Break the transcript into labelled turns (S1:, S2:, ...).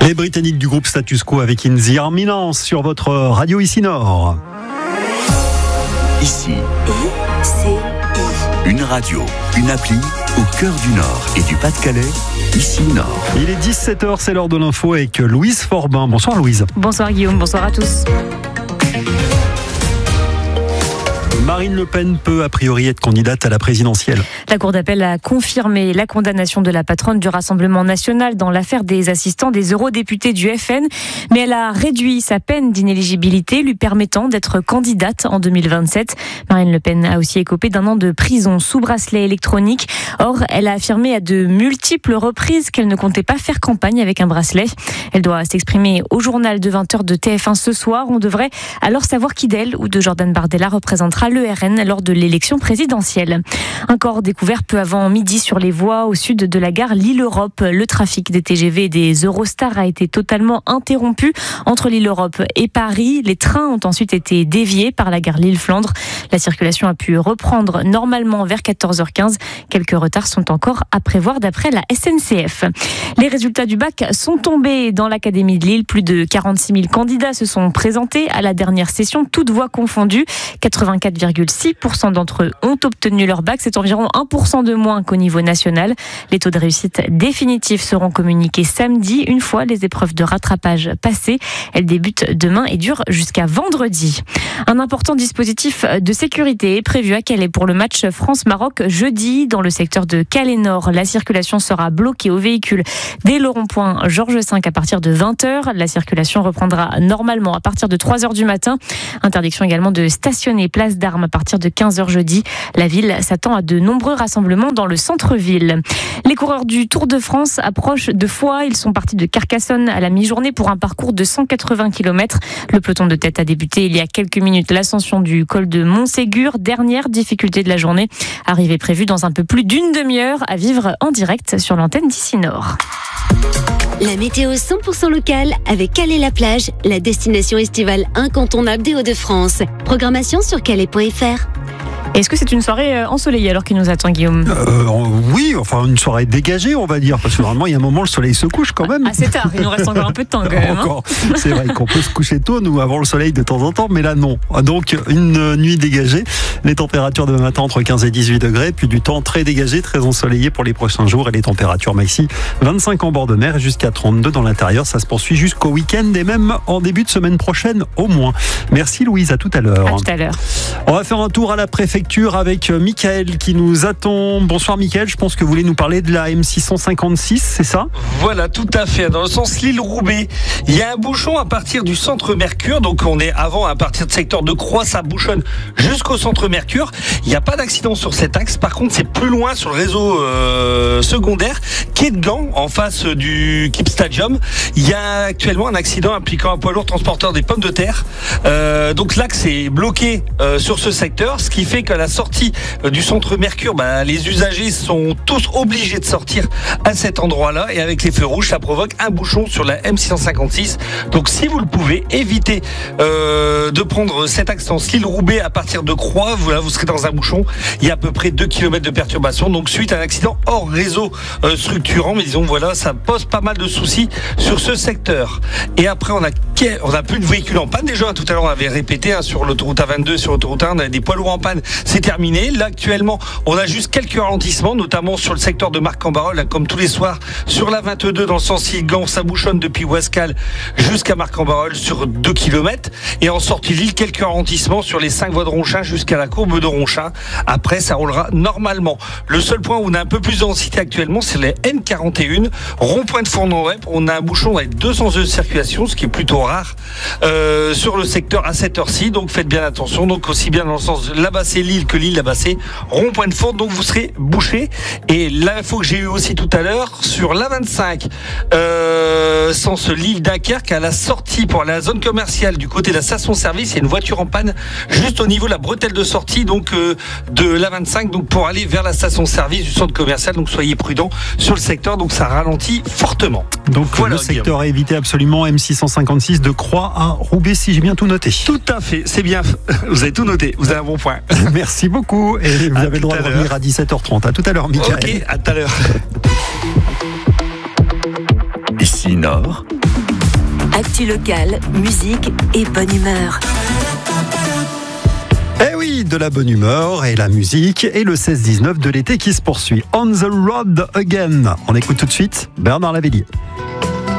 S1: Les Britanniques du groupe Status Quo avec In the Arminence sur votre radio ici Nord.
S2: Ici, une radio, une appli au cœur du Nord et du Pas-de-Calais, ici Nord.
S1: Il est 17h, c'est l'heure de l'info avec Louise Forbin. Bonsoir Louise.
S3: Bonsoir Guillaume, bonsoir à tous.
S1: Marine Le Pen peut a priori être candidate à la présidentielle.
S3: La Cour d'appel a confirmé la condamnation de la patronne du Rassemblement national dans l'affaire des assistants des eurodéputés du FN, mais elle a réduit sa peine d'inéligibilité, lui permettant d'être candidate en 2027. Marine Le Pen a aussi écopé d'1 an de prison sous bracelet électronique. Or, elle a affirmé à de multiples reprises qu'elle ne comptait pas faire campagne avec un bracelet. Elle doit s'exprimer au journal de 20h de TF1 ce soir. On devrait alors savoir qui d'elle ou de Jordan Bardella représentera le RN lors de l'élection présidentielle. Un corps découvert peu avant midi sur les voies au sud de la gare Lille-Europe. Le trafic des TGV et des Eurostars a été totalement interrompu entre Lille-Europe et Paris. Les trains ont ensuite été déviés par la gare Lille-Flandre. La circulation a pu reprendre normalement vers 14h15. Quelques retards sont encore à prévoir d'après la SNCF. Les résultats du bac sont tombés dans l'académie de Lille. Plus de 46 000 candidats se sont présentés à la dernière session, toutes voies confondues. 84,6% d'entre eux ont obtenu leur bac. C'est environ 1% de moins qu'au niveau national. Les taux de réussite définitifs seront communiqués samedi, une fois les épreuves de rattrapage passées. Elles débutent demain et durent jusqu'à vendredi. Un important dispositif de sécurité est prévu à Calais pour le match France-Maroc jeudi dans le secteur de Calais-Nord. La circulation sera bloquée aux véhicules dès le rond-point Georges V à partir de 20h. La circulation reprendra normalement à partir de 3h du matin. Interdiction également de stationner place d'Armes à partir de 15h jeudi. La ville s'attend à de nombreux rassemblements dans le centre-ville. Les coureurs du Tour de France approchent de Foix. Ils sont partis de Carcassonne à la mi-journée pour un parcours de 180 km. Le peloton de tête a débuté il y a quelques minutes l'ascension du col de Montségur. Dernière difficulté de la journée. Arrivée prévue dans un peu plus d'une demi-heure à vivre en direct sur l'antenne d'ici Nord.
S4: La météo 100% locale avec Calais-la-Plage, la destination estivale incontournable des Hauts-de-France. Programmation sur calais.fr.
S3: Est-ce que c'est une soirée ensoleillée alors qu'il nous attend, Guillaume ?
S1: Oui, enfin une soirée dégagée, on va dire, parce que normalement il y a un moment le soleil se couche quand même.
S3: Ah, c'est tard, il nous reste encore un peu de temps quand même.
S1: Encore. C'est vrai qu'on peut se coucher tôt, nous, avant le soleil de temps en temps, mais là non. Donc une nuit dégagée, les températures demain matin entre 15 et 18 degrés, puis du temps très dégagé, très ensoleillé pour les prochains jours, et les températures maxi 25 en bord de mer et jusqu'à 32 dans l'intérieur. Ça se poursuit jusqu'au week-end et même en début de semaine prochaine au moins. Merci Louise, à tout à l'heure.
S3: À tout à l'heure.
S1: On va faire un tour à la préfecture avec Mickaël qui nous attend. Bonsoir Mickaël, je pense que vous voulez nous parler de la M656, c'est ça ?
S5: Voilà, tout à fait. Dans le sens Lille-Roubaix, il y a un bouchon à partir du centre Mercure. Donc on est avant, à partir du secteur de Croix, ça bouchonne jusqu'au centre Mercure. Il n'y a pas d'accident sur cet axe. Par contre, c'est plus loin sur le réseau secondaire, quai de Gand, en face du Keep Stadium. Il y a actuellement un accident impliquant un poids lourd transporteur des pommes de terre. Donc l'axe est bloqué sur ce secteur, ce qui fait qu'à la sortie du centre Mercure, les usagers sont tous obligés de sortir à cet endroit-là, et avec les feux rouges, ça provoque un bouchon sur la M656. Donc si vous le pouvez, évitez de prendre cet axe Lille-Roubaix à partir de Croix. Vous serez dans un bouchon. Il y a à peu près 2 km de perturbation, donc suite à un accident hors réseau structurant, mais disons voilà, ça pose pas mal de soucis sur ce secteur. Et après on a plus de véhicules en panne. Déjà tout à l'heure on avait répété sur l'autoroute A22, sur l'autoroute 1, on avait des poids lourds en panne. C'est terminé. Là, actuellement, on a juste quelques ralentissements, notamment sur le secteur de Marc-en-Barœul, comme tous les soirs. Sur la 22, dans le sens Lille-Gand, ça bouchonne depuis Ouascal jusqu'à Marc-en-Barœul sur 2 km. Et en sortie Lille, quelques ralentissements sur les 5 voies de Ronchin jusqu'à la courbe de Ronchin. Après, ça roulera normalement. Le seul point où on a un peu plus de densité actuellement, c'est les N41, rond-point de Fournon-Rep. On a un bouchon avec 200 heures de circulation, ce qui est plutôt rare, sur le secteur à cette heure-ci. Donc, faites bien attention. Donc, aussi bien dans le sens de là-bas, Lille que Lille là-bas, rond-point de Fourne, donc vous serez bouché. Et l'info que j'ai eue aussi tout à l'heure sur l'A25, sens Lille-Dunkerque, à la sortie pour la zone commerciale du côté de la station-service, il y a une voiture en panne juste au niveau de la bretelle de sortie donc de l'A25, donc pour aller vers la station-service du centre commercial. Donc soyez prudents sur le secteur, donc ça ralentit fortement.
S1: Donc
S5: voilà,
S1: le secteur à éviter absolument, M656 de Croix à Roubaix, si j'ai bien tout noté.
S5: Tout à fait, c'est bien. Vous avez tout noté, vous avez un bon point.
S1: Merci beaucoup et vous avez le droit de revenir à 17h30. À tout à l'heure, Mickaël.
S5: Ok, à tout à l'heure.
S2: Ici Nord,
S6: Actu locale, musique et bonne humeur.
S1: Eh oui, de la bonne humeur et la musique et le 16-19 de l'été qui se poursuit. On the road again. On écoute tout de suite Bernard Lavilliers.